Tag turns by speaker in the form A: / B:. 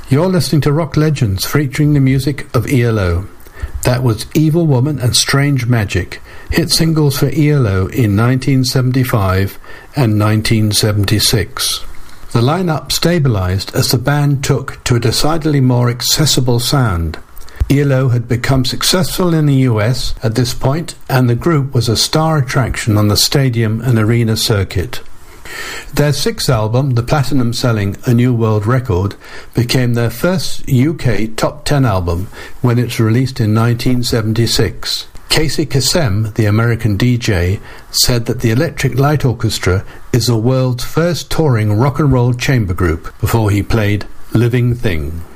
A: You're listening to Rock Legends featuring the music of ELO. That was Evil Woman and Strange Magic, hit singles for ELO in 1975 and 1976. The lineup stabilized as the band took to a decidedly more accessible sound. ELO had become successful in the US at this point, and the group was a star attraction on the stadium and arena circuit. Their sixth album, the platinum-selling A New World Record, became their first UK top 10 album when it was released in 1976. Casey Kasem, the American DJ, said that the Electric Light Orchestra is the world's first touring rock and roll chamber group before he played Living Thing.